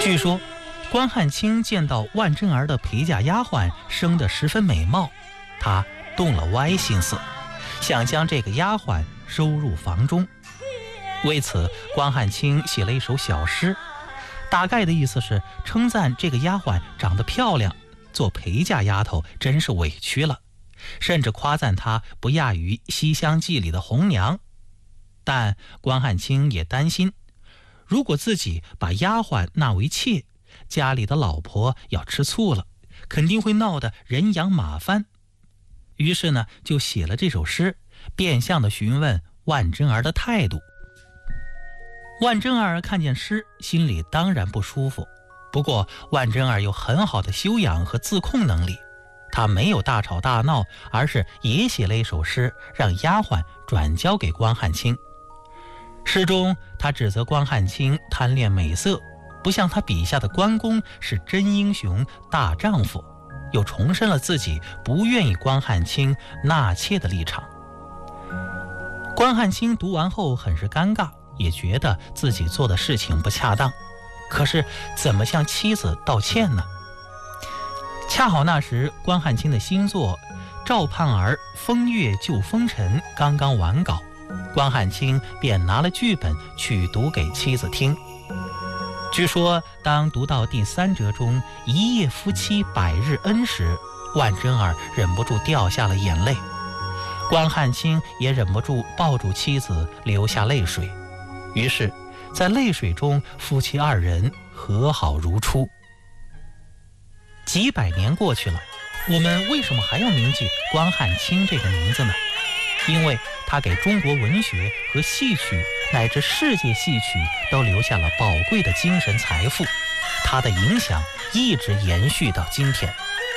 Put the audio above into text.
据说关汉卿见到万贞儿的陪嫁丫鬟生得十分美貌，他动了歪心思，想将这个丫鬟收入房中。为此，关汉卿写了一首小诗，大概的意思是称赞这个丫鬟长得漂亮，做陪嫁丫头真是委屈了，甚至夸赞她不亚于《西厢记》里的红娘。但关汉卿也担心，如果自己把丫鬟纳为妾，家里的老婆要吃醋了，肯定会闹得人仰马翻。于是呢，就写了这首诗，变相的询问万贞儿的态度。万贞儿看见诗，心里当然不舒服。不过万贞儿有很好的修养和自控能力，她没有大吵大闹，而是也写了一首诗，让丫鬟转交给关汉卿。诗中她指责关汉卿贪恋美色，不像他笔下的关公是真英雄大丈夫，又重申了自己不愿意关汉卿纳妾的立场。关汉卿读完后很是尴尬，也觉得自己做的事情不恰当，可是怎么向妻子道歉呢？恰好那时关汉卿的新作《赵盼儿风月救风尘》刚刚完稿，关汉卿便拿了剧本去读给妻子听。据说当读到第3折中一夜夫妻百日恩时，万贞儿忍不住掉下了眼泪，关汉卿也忍不住抱住妻子流下泪水。于是在泪水中，夫妻2人和好如初。几百年过去了，我们为什么还要铭记关汉卿这个名字呢？因为他给中国文学和戏曲乃至世界戏曲都留下了宝贵的精神财富，他的影响一直延续到今天。